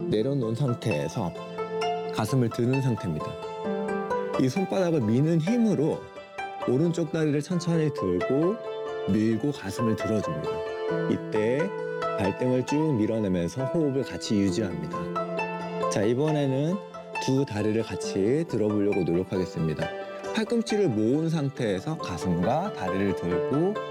내려놓은 상태에서 가슴을 드는 상태입니다. 이 손바닥을 미는 힘으로 오른쪽 다리를 천천히 들고 밀고 가슴을 들어줍니다. 이때 발등을 쭉 밀어내면서 호흡을 같이 유지합니다. 자, 이번에는 두 다리를 같이 들어보려고 노력하겠습니다. 팔꿈치를 모은 상태에서 가슴과 다리를 들고